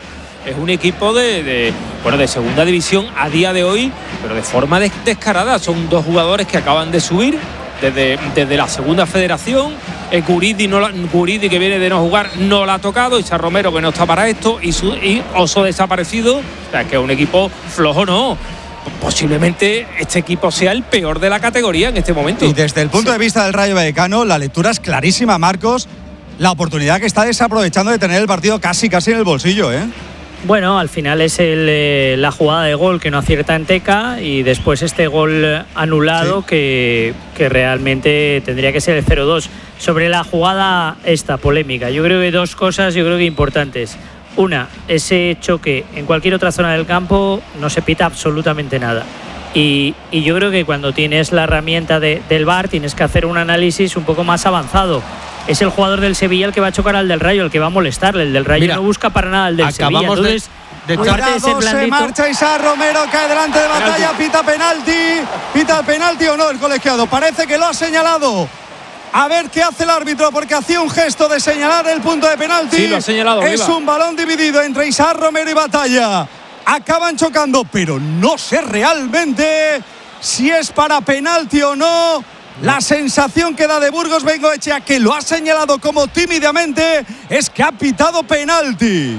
de segunda división a día de hoy, pero de forma descarada. Son dos jugadores que acaban de subir desde la segunda federación. Guridi, que viene de no jugar, no la ha tocado. Isaac Romero, que no está para esto, y Oso desaparecido. O sea, que es un equipo flojo, no. Posiblemente este equipo sea el peor de la categoría en este momento. Y desde el punto de vista del Rayo Vallecano, la lectura es clarísima, Marcos. La oportunidad que está desaprovechando de tener el partido casi en el bolsillo, ¿eh? Bueno, al final es la jugada de gol que no acierta Enteca y después este gol anulado que realmente tendría que ser el 0-2. Sobre la jugada esta polémica, yo creo que dos cosas importantes. Una, ese choque en cualquier otra zona del campo no se pita absolutamente nada. Y yo creo que cuando tienes la herramienta del VAR tienes que hacer un análisis un poco más avanzado. Es el jugador del Sevilla el que va a chocar al del Rayo, el que va a molestarle. El del Rayo no busca para nada al del Sevilla. Entonces, se marcha Isaac Romero, cae delante de Batalla, pita el penalti o no el colegiado. Parece que lo ha señalado. A ver qué hace el árbitro, porque hacía un gesto de señalar el punto de penalti. Sí, lo ha señalado. Es un balón dividido entre Isaac Romero y Batalla. Acaban chocando, pero no sé realmente si es para penalti o no. La sensación que da de Burgos Bengoechea, que lo ha señalado como tímidamente, es que ha pitado penalti.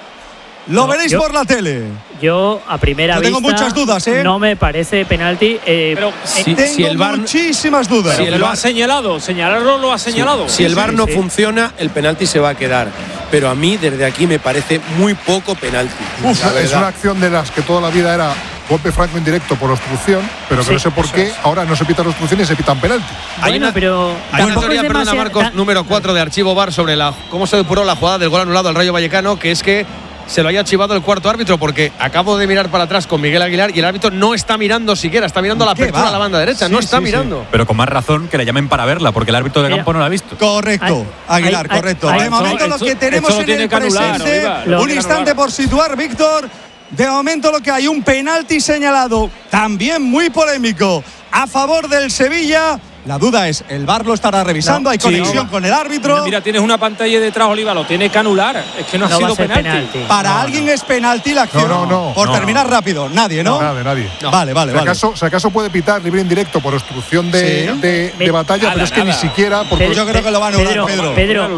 Lo veréis por la tele. Yo a primera vista tengo muchas dudas, no me parece penalti. Pero tengo el VAR, muchísimas dudas. Si el VAR ha señalado, señalarlo lo ha señalado. Si el VAR no funciona, el penalti se va a quedar. Pero a mí desde aquí me parece muy poco penalti. Es una acción de las que toda la vida era golpe franco indirecto por obstrucción, pero que no sé por qué ahora no se pitan obstrucciones y se pitan penalti. Hay una teoría, perdona Marcos, número 4 de archivo VAR sobre cómo se depuró la jugada del gol anulado al Rayo Vallecano, que es que se lo haya archivado el cuarto árbitro, porque acabo de mirar para atrás con Miguel Aguilar y el árbitro no está mirando siquiera, está mirando la apertura a la banda derecha, no está mirando. Pero con más razón que le llamen para verla, porque el árbitro de campo no la ha visto. Correcto, Aguilar, correcto. De momento lo que tenemos en el presente, un instante por situar, Víctor. De momento lo que hay, un penalti señalado, también muy polémico, a favor del Sevilla. La duda es, el VAR lo estará revisando, hay conexión con el árbitro. Mira, tienes una pantalla detrás, Oliva, lo tiene que anular. Es que no ha sido penalti. Para alguien es penalti la acción. Por terminar rápido, nadie, ¿no? Nadie. Vale. Si acaso puede pitar libre indirecto por obstrucción de Batalla, pero es que ni siquiera. Porque yo creo que lo va a anular, Pedro.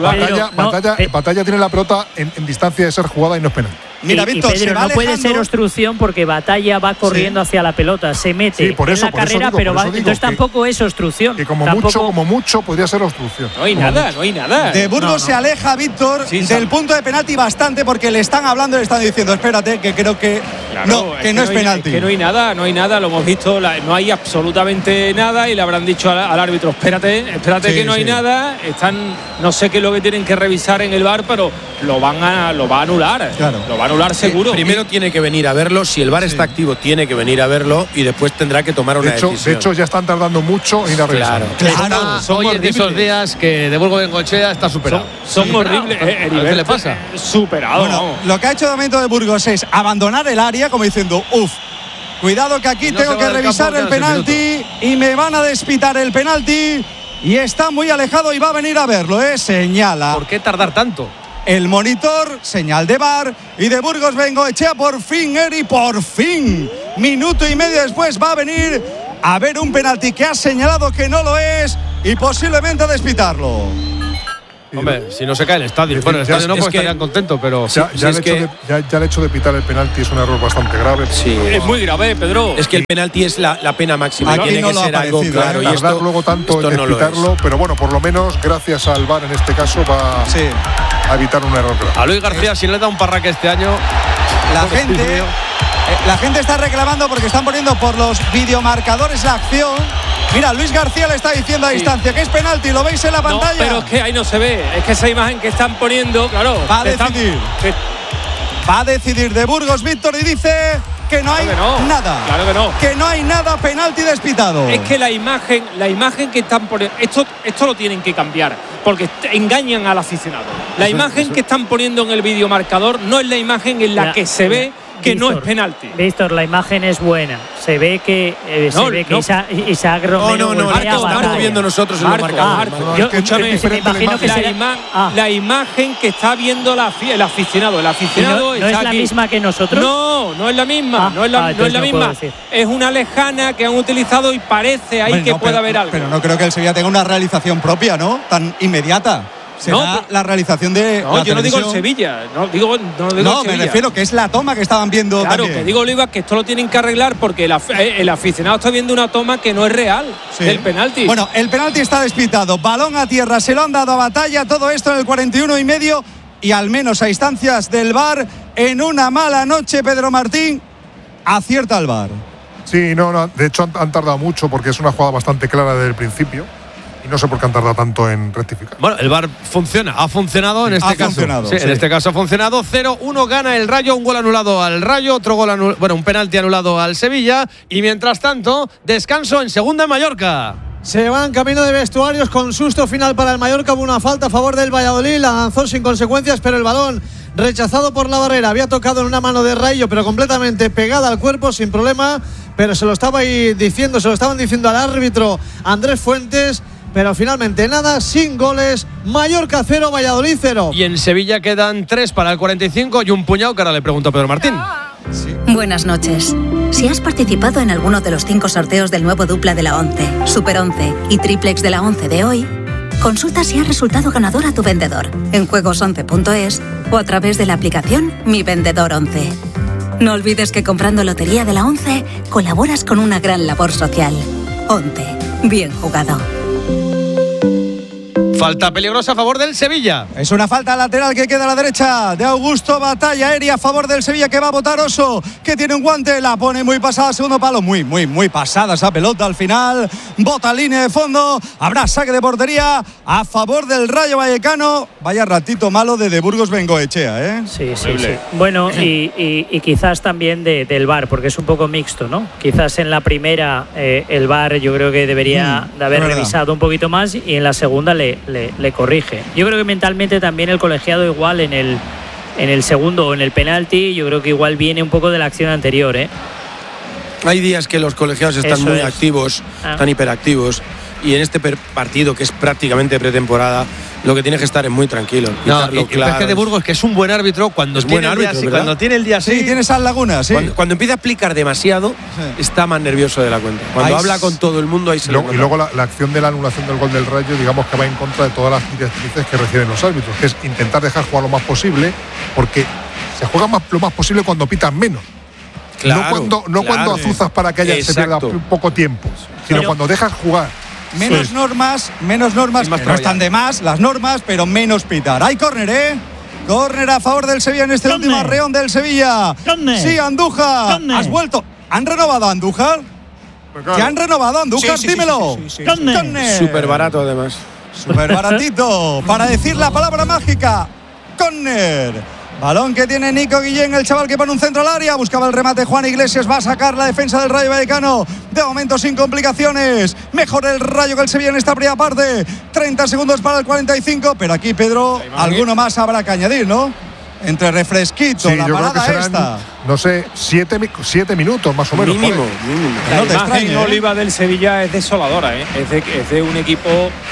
Batalla tiene la pelota en distancia de ser jugada y no es penalti. Mira, Víctor, Pedro, no puede ser obstrucción porque Batalla va corriendo hacia la pelota, se mete en la carrera, pero entonces tampoco es obstrucción. Que como mucho podría ser obstrucción. No hay nada. De Burgos se aleja, Víctor, del punto de penalti bastante, porque le están hablando y le están diciendo, espérate, que creo que no es penalti. Que no hay nada, lo hemos visto, no hay absolutamente nada y le habrán dicho al árbitro, espérate que no hay nada. No sé qué es lo que tienen que revisar en el VAR, pero lo va a anular. Claro. Lo va a anular seguro. Primero tiene que venir a verlo, si el VAR está activo tiene que venir a verlo y después tendrá que tomar una decisión. De hecho ya están tardando mucho en ir a revisar. Claro. Hoy es de esos días que de Burgos Bengoechea está superado. Son horribles. ¿Qué le pasa? Superado. Bueno, lo que ha hecho de momento de Burgos es abandonar el área como diciendo, Cuidado que aquí tengo que revisar el penalti y me van a despitar el penalti y está muy alejado y va a venir a verlo, señala. ¿Por qué tardar tanto? El monitor, señal de VAR y de Burgos Bengoechea, por fin, Eri, por fin. Minuto y medio después va a venir a ver un penalti que ha señalado que no lo es y posiblemente a despitarlo. Hombre, si no se cae el estadio. Bueno, el estadio no, porque estarían contentos, pero ya el hecho de pitar el penalti es un error bastante grave. Sí, es muy grave, Pedro. Es que el penalti es la pena máxima. Aquí tiene no que lo ser ha algo claro. Y tardar luego tanto en pitarlo, pero bueno, por lo menos gracias al VAR en este caso va a evitar un error grave. A Luis García, si le da un parraque este año, la gente está reclamando porque están poniendo por los videomarcadores la acción. Mira, Luis García le está diciendo a distancia que es penalti, ¿lo veis en la pantalla? No, pero es que ahí no se ve, es que esa imagen que están poniendo, claro. Va a decidir de Burgos Víctor y dice que no hay nada. Claro que no. Que no hay nada, penalti despitado. Es que la imagen que están poniendo, esto lo tienen que cambiar, porque engañan al aficionado. La imagen que están poniendo en el videomarcador no es la imagen en la que se ve que Víctor, no es penalti. Víctor, la imagen es buena. Se ve que Isaac Romero. Estamos viendo nosotros en los marcadores. Escúchame, la imagen que está viendo el aficionado. El aficionado ¿No es la misma que nosotros? No es la misma. No es la misma. Es una lejana que han utilizado y parece ahí que puede haber algo. Pero no creo que el Sevilla tenga una realización propia, ¿no? Tan inmediata. Será la realización de. No, yo no digo el Sevilla. No, me refiero que es la toma que estaban viendo. Claro, también. que digo, Oliva, que esto lo tienen que arreglar porque el aficionado está viendo una toma que no es real del penalti. Bueno, el penalti está despitado. Balón a tierra, se lo han dado a Batalla. Todo esto en el 41 y medio. Y al menos a instancias del VAR, en una mala noche, Pedro Martín acierta el VAR. Sí, no, de hecho han tardado mucho porque es una jugada bastante clara desde el principio. No sé por qué han tardado tanto en rectificar. Bueno, el VAR ha funcionado en este caso. En este caso ha funcionado. 0-1 gana el Rayo, un gol anulado al Rayo, otro gol un penalti anulado al Sevilla. Y mientras tanto, descanso en segunda en Mallorca. Se van camino de vestuarios con susto final para el Mallorca. Hubo una falta a favor del Valladolid, la lanzó sin consecuencias, pero el balón rechazado por la barrera. Había tocado en una mano de Rayo, pero completamente pegada al cuerpo, sin problema. Pero se lo estaban diciendo al árbitro Andrés Fuentes. Pero finalmente nada, sin goles. Mallorca 0, Valladolid 0. Y en Sevilla quedan 3 para el 45 y un puñado que ahora le pregunto a Pedro Martín. Sí. Buenas noches. Si has participado en alguno de los 5 sorteos del nuevo dupla de la 11, Super 11 y Triplex de la 11 de hoy, consulta si has resultado ganador a tu vendedor en juegos11.es o a través de la aplicación Mi Vendedor 11. No olvides que comprando Lotería de la 11 colaboras con una gran labor social. 11. Bien jugado. Falta peligrosa a favor del Sevilla. Es una falta lateral que queda a la derecha de Augusto. Batalla aérea a favor del Sevilla que va a botar Oso, que tiene un guante, la pone muy pasada, segundo palo. Muy pasada esa pelota al final. Bota línea de fondo. Habrá saque de portería a favor del Rayo Vallecano. Vaya ratito malo de Burgos Bengoechea, ¿eh? Sí. Bueno, y quizás también del VAR, porque es un poco mixto, ¿no? Quizás en la primera el VAR yo creo que debería de haber revisado un poquito más y en la segunda le corrige. Yo creo que mentalmente también el colegiado igual en el segundo o en el penalti, yo creo que igual viene un poco de la acción anterior, ¿eh? Hay días que los colegiados están muy activos, están hiperactivos, y en este partido que es prácticamente pretemporada, lo que tienes que estar es muy tranquilo. Es que de Burgos, que es un buen árbitro, cuando tiene el día así. Sí, tiene esas lagunas, sí. Cuando empieza a explicar demasiado, está más nervioso de la cuenta. Cuando habla con todo el mundo, ahí se lo. Y luego la acción de la anulación del gol del Rayo, digamos que va en contra de todas las directrices que reciben los árbitros, que es intentar dejar jugar lo más posible, porque se juega lo más posible cuando pitan menos. Claro, no cuando azuzas para que se pierda poco tiempo, sino cuando dejas jugar. Menos normas, no están de más las normas, pero menos pitar. Hay córner, córner a favor del Sevilla en este último arreón del Sevilla. Sí, Andújar, has vuelto. ¿Han renovado a Andújar? ¿Te han renovado a Andújar? Dímelo. Súper barato además. Súper baratito. Para decir la palabra mágica, córner. Balón que tiene Nico Guillén, el chaval que pone un centro al área. Buscaba el remate Juan Iglesias. Va a sacar la defensa del Rayo Vallecano. De momento sin complicaciones. Mejor el Rayo que el Sevilla en esta primera parte. 30 segundos para el 45. Pero aquí, Pedro, alguno más habrá que añadir, ¿no? Entre refresquito, la parada serán, esta. No sé, 7 minutos más o menos. Mínimo. La imagen, Oliva, del Sevilla es desoladora, ¿eh? Es de un equipo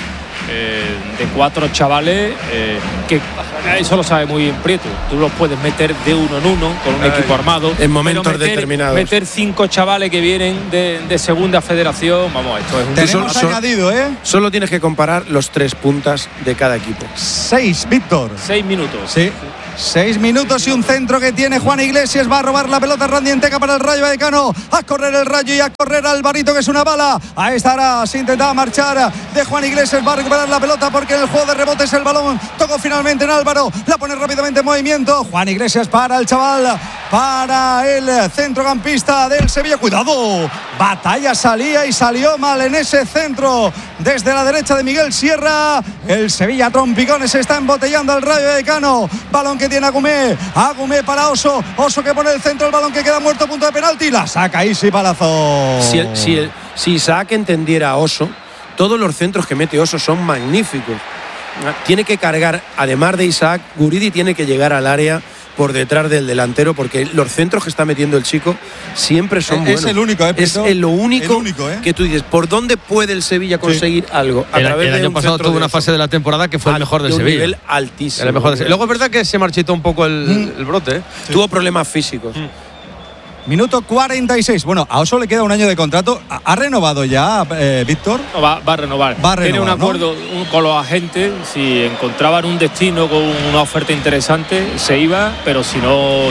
de 4 chavales que eso lo sabe muy bien Prieto. Tú los puedes meter de uno en uno con un equipo armado. En momentos determinados. Meter 5 chavales que vienen de segunda federación. Vamos, esto es un Tenemos añadido, Solo tienes que comparar los 3 puntas de cada equipo. 6, Víctor. 6 minutos. Sí. 6 minutos y un centro que tiene Juan Iglesias. Va a robar la pelota Randy Enteca para el Rayo Vallecano. A correr el Rayo y a correr Alvarito, que es una bala. Ahí estará, se intentaba marchar de Juan Iglesias. Va a recuperar la pelota porque en el juego de rebotes el balón tocó finalmente en Álvaro. La pone rápidamente en movimiento. Juan Iglesias para el chaval, para el centrocampista del Sevilla. Cuidado, Batalla salía y salió mal en ese centro desde la derecha de Miguel Sierra. El Sevilla trompicones se está embotellando al Rayo Vallecano. Balón que tiene Agumé para Oso que pone el centro, el balón que queda muerto a punto de penalti, la saca Isi Palazón. Si Isaac entendiera a Oso, todos los centros que mete Oso son magníficos. Tiene que cargar, además de Isaac, Guridi tiene que llegar al área por detrás del delantero, porque los centros que está metiendo el chico siempre son buenos. Es el único, es lo único que tú dices, ¿por dónde puede el Sevilla conseguir algo? El año pasado tuvo una fase de la temporada que fue el mejor del Sevilla. Un nivel altísimo. Luego es verdad que se marchitó un poco el brote. Sí. Tuvo problemas físicos. Minuto 46. Bueno, a Oso le queda un año de contrato. ¿Ha renovado ya, Víctor? No, va a renovar. Tiene un acuerdo con los agentes. Si encontraban un destino con una oferta interesante, se iba, pero si no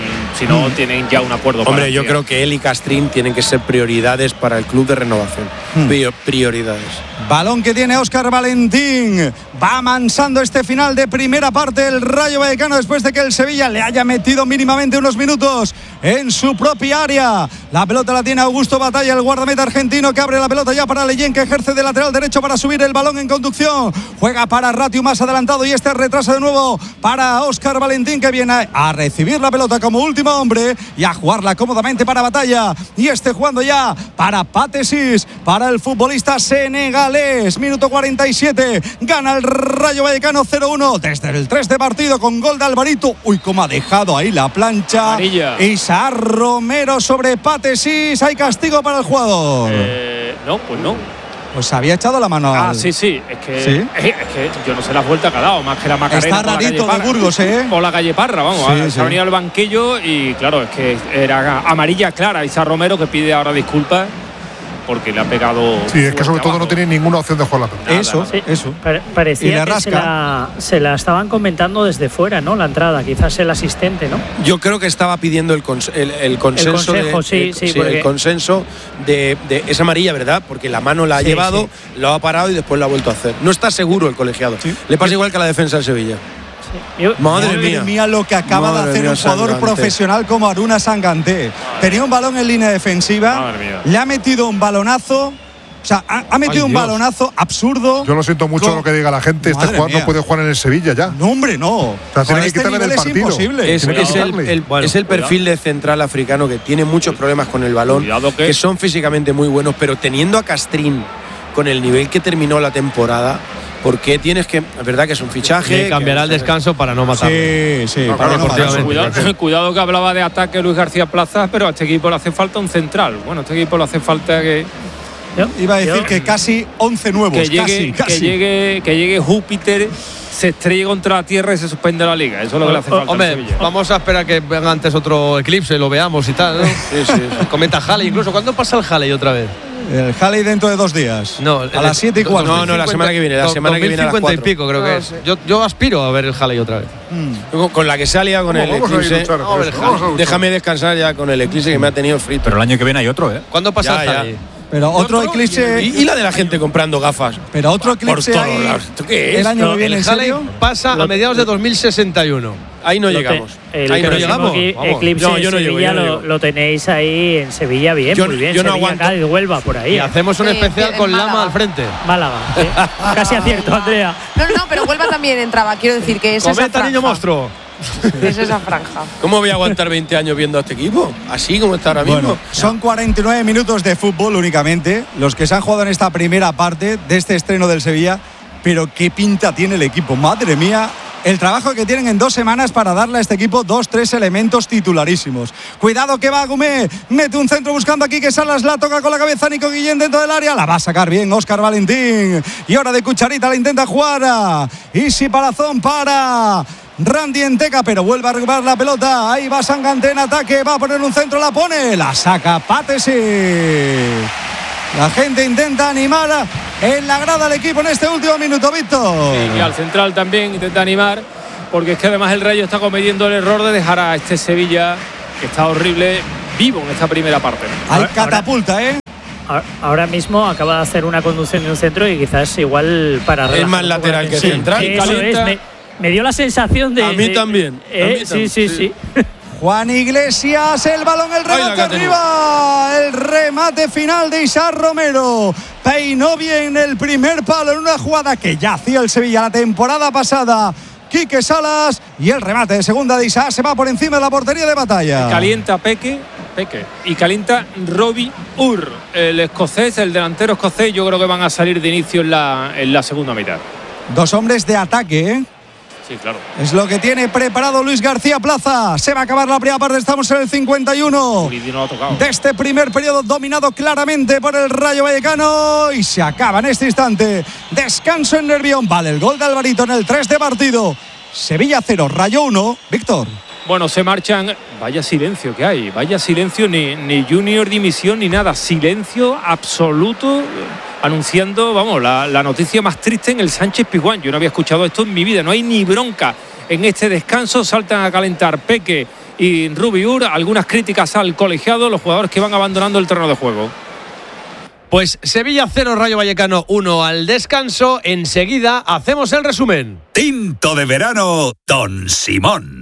tienen ya un acuerdo. Hombre, yo creo que él y Castrín tienen que ser prioridades para el club de renovación. Prioridades. Balón que tiene Óscar Valentín. Va amansando este final de primera parte el Rayo Vallecano después de que el Sevilla le haya metido mínimamente unos minutos en su propia área. La pelota la tiene Augusto Batalla, el guardameta argentino, que abre la pelota ya para Leyen, que ejerce de lateral derecho para subir el balón en conducción. Juega para Ratiu más adelantado y este retrasa de nuevo para Óscar Valentín, que viene a recibir la pelota como último hombre y a jugarla cómodamente para Batalla. Y este jugando ya para Patesis, para el futbolista senegalés. Minuto 47. Gana el Rayo Vallecano 0-1 desde el 3 de partido con gol de Alvarito. Uy, cómo ha dejado ahí la plancha. Isaac Romero sobre Patesis. Hay castigo para el jugador. No, pues no. Pues había echado la mano al... sí. Es que yo no sé las vueltas que ha dado, más que la Macarena. Está rarito de Burgos, o la calle Parra, vamos. Se ha venido al banquillo y claro, es que era amarilla clara. Isaac Romero, que pide ahora disculpas porque le ha pegado. Sí, es que sobre todo no tiene ninguna opción de jugar la pelota. Eso. Parecía que se la estaban comentando desde fuera, ¿no? La entrada, quizás el asistente, ¿no? Yo creo que estaba pidiendo el consenso. El consejo, el consenso de esa amarilla, ¿verdad? Porque la mano la ha llevado, lo ha parado y después lo ha vuelto a hacer. No está seguro el colegiado. Le pasa igual que a la defensa del Sevilla. Madre mía lo que acaba de hacer un jugador profesional como Aruna Sanganté. Tenía un balón en línea defensiva, le ha metido un balonazo. O sea, ha metido un balonazo absurdo. Yo lo siento mucho lo que diga la gente. Este jugador no puede jugar en el Sevilla ya. No, hombre, no. O sea, tiene que quitarle del partido. Es el perfil de central africano que tiene muchos problemas con el balón, que son físicamente muy buenos, pero teniendo a Castrín con el nivel que terminó la temporada, ¿por qué tienes que...? Es verdad que es un fichaje. Cambiará el descanso para no matarlo. Sí. Cuidado que hablaba de ataque Luis García Plaza, pero a este equipo le hace falta un central. Bueno, a este equipo le hace falta que... Iba a decir que casi 11 nuevos. Que llegue Júpiter, se estrelle contra la tierra y se suspende la liga. Eso es lo que le hace falta. Hombre, vamos a esperar que venga antes otro eclipse, lo veamos y tal, ¿no? Sí. Cometa Halley, incluso. ¿Cuándo pasa el Halley otra vez? El Halley dentro de 2 días. No, a las 7:15. No, la semana que viene. La semana que viene a las 4. 2050 y pico, creo que es. Yo aspiro a ver el Halley otra vez. Con la que se ha liado con el eclipse. Déjame descansar ya con el eclipse que me ha tenido frito. Pero el año que viene hay otro, ¿eh? ¿Cuándo pasa el Halley? Pero otro eclipse. Y la de la gente comprando gafas. Pero otro eclipse. ¿Esto qué es? El año que viene, ¿en serio? Pasa a mediados de 2061. Ahí no llegamos. Ahí no llegamos. Eclipse en Sevilla lo tenéis ahí en Sevilla bien, muy bien. Yo no aguanto. Cádiz, Huelva, por ahí. Y hacemos un especial con Lama al frente. Málaga. Casi acierto, Andrea. No, pero Huelva también entraba. Quiero decir que es esa franja. Niño monstruo. Es esa franja. ¿Cómo voy a aguantar 20 años viendo a este equipo? Así como está ahora mismo. Son 49 minutos de fútbol únicamente los que se han jugado en esta primera parte de este estreno del Sevilla. Pero qué pinta tiene el equipo. Madre mía, el trabajo que tienen en 2 semanas para darle a este equipo 2-3 elementos titularísimos. Cuidado que va Gumé, mete un centro buscando aquí que Salas, la toca con la cabeza Nico Guillén dentro del área, la va a sacar bien Óscar Valentín y ahora de cucharita la intenta jugar Isi Palazón para Randy Enteca, pero vuelve a recuperar la pelota. Ahí va Sangante en ataque, va a poner un centro, la pone, la saca Patesi. La gente intenta animar en la grada al equipo en este último minuto, Víctor. Sí, y al central también intenta animar, porque es que además el Rayo está cometiendo el error de dejar a este Sevilla, que está horrible, vivo en esta primera parte. Hay catapulta, Ahora mismo acaba de hacer una conducción de un centro y quizás igual para es más lateral que central. Eso es, me dio la sensación de... A mí también. Sí. Juan Iglesias, el balón, el remate arriba, el remate final de Isaac Romero. Peinó bien el primer palo en una jugada que ya hacía el Sevilla la temporada pasada. Quique Salas y el remate de segunda de Isaac se va por encima de la portería de Batalla. Calienta Peque y calienta Robbie Ur, el escocés, el delantero escocés. Yo creo que van a salir de inicio en la segunda mitad. 2 hombres de ataque, Sí, claro. Es lo que tiene preparado Luis García Plaza. Se va a acabar la primera parte, estamos en el 51 de este primer periodo, dominado claramente por el Rayo Vallecano, y se acaba en este instante. Descanso en Nervión, vale el gol de Alvarito en el 3 de partido. Sevilla 0, Rayo 1, Víctor. Bueno, se marchan. Vaya silencio que hay, vaya silencio, ni Junior dimisión ni nada, silencio absoluto, anunciando, vamos, la noticia más triste en el Sánchez Pizjuán. Yo no había escuchado esto en mi vida, no hay ni bronca en este descanso. Saltan a calentar Peque y Rubiur, algunas críticas al colegiado, los jugadores que van abandonando el terreno de juego. Pues Sevilla 0, Rayo Vallecano 1 al descanso. Enseguida hacemos el resumen. Tinto de verano, Don Simón.